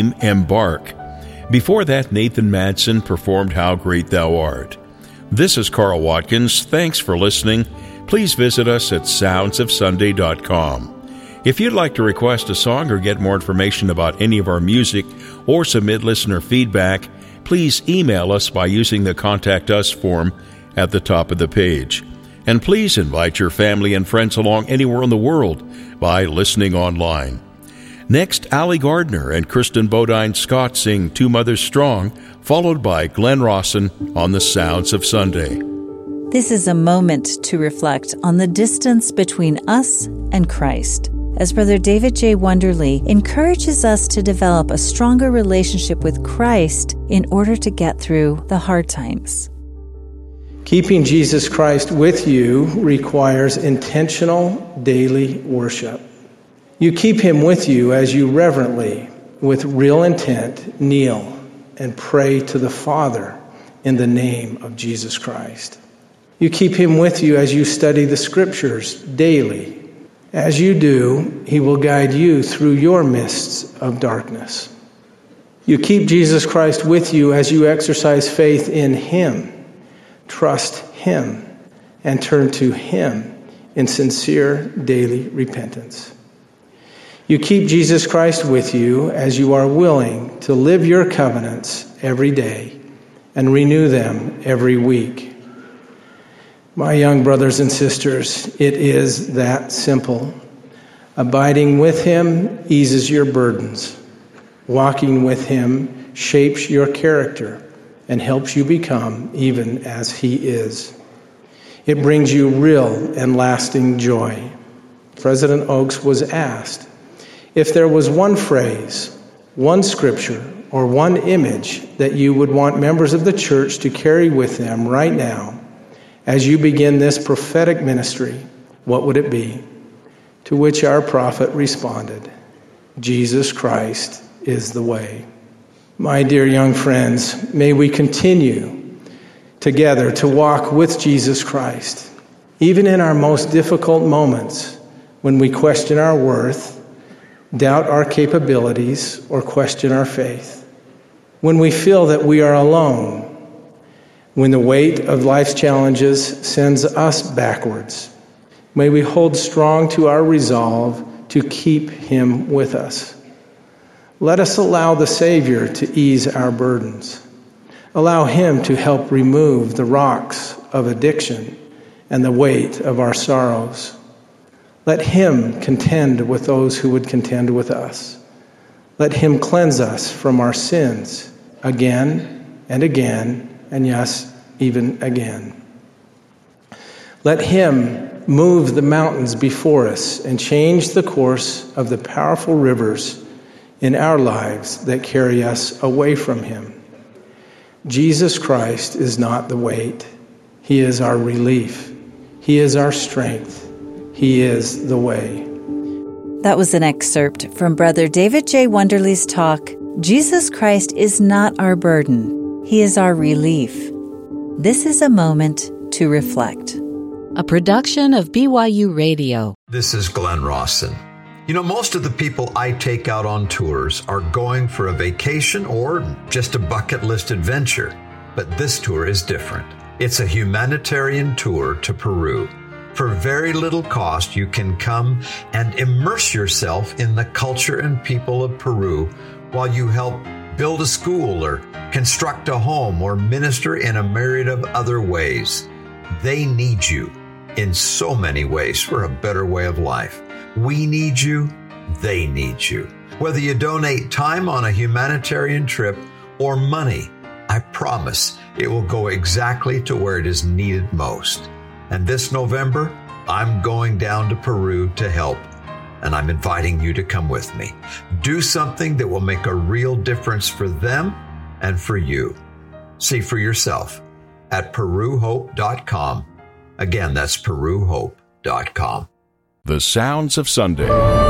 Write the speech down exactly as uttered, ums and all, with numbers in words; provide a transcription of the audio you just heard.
theme, Embark. Before that, Nathan Madsen performed How Great Thou Art. This is Carl Watkins. Thanks for listening. Please visit us at sounds of sunday dot com. If you'd like to request a song or get more information about any of our music or submit listener feedback, please email us by using the Contact Us form at the top of the page. And please invite your family and friends along anywhere in the world by listening online. Next, Allie Gardner and Kristen Bodine Scott sing Two Mothers Strong, followed by Glenn Rawson on the Sounds of Sunday. This is a moment to reflect on the distance between us and Christ, as Brother David J. Wonderly encourages us to develop a stronger relationship with Christ in order to get through the hard times. Keeping Jesus Christ with you requires intentional daily worship. You keep him with you as you reverently, with real intent, kneel and pray to the Father in the name of Jesus Christ. You keep him with you as you study the Scriptures daily. As you do, he will guide you through your mists of darkness. You keep Jesus Christ with you as you exercise faith in him, trust him, and turn to him in sincere daily repentance. You keep Jesus Christ with you as you are willing to live your covenants every day and renew them every week. My young brothers and sisters, it is that simple. Abiding with him eases your burdens. Walking with him shapes your character and helps you become even as he is. It brings you real and lasting joy. President Oaks was asked, if there was one phrase, one scripture, or one image that you would want members of the church to carry with them right now, as you begin this prophetic ministry, what would it be? To which our prophet responded, Jesus Christ is the way. My dear young friends, may we continue together to walk with Jesus Christ, even in our most difficult moments when we question our worth, doubt our capabilities, or question our faith. When we feel that we are alone, when the weight of life's challenges sends us backwards, may we hold strong to our resolve to keep him with us. Let us allow the Savior to ease our burdens. Allow him to help remove the rocks of addiction and the weight of our sorrows. Let him contend with those who would contend with us. Let him cleanse us from our sins again and again, and yes, even again. Let him move the mountains before us and change the course of the powerful rivers in our lives that carry us away from him. Jesus Christ is not the weight. He is our relief. He is our strength. He is the way. That was an excerpt from Brother David J. Wonderly's talk, Jesus Christ is not our burden. He is our relief. This is a moment to reflect. A production of B Y U Radio. This is Glenn Rawson. You know, most of the people I take out on tours are going for a vacation or just a bucket list adventure. But this tour is different. It's a humanitarian tour to Peru. For very little cost, you can come and immerse yourself in the culture and people of Peru while you help build a school or construct a home or minister in a myriad of other ways. They need you in so many ways for a better way of life. We need you. They need you. Whether you donate time on a humanitarian trip or money, I promise it will go exactly to where it is needed most. And this November, I'm going down to Peru to help, and I'm inviting you to come with me. Do something that will make a real difference for them and for you. See for yourself at peru hope dot com. Again, that's peru hope dot com. The Sounds of Sunday.